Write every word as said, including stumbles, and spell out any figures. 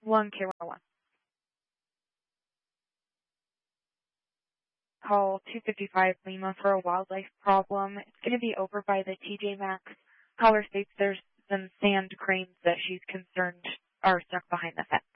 one K one oh one. Call two fifty-five Lima for a wildlife problem. It's going to be over by the T J Maxx. Caller states there's some sand cranes that she's concerned are stuck behind the fence.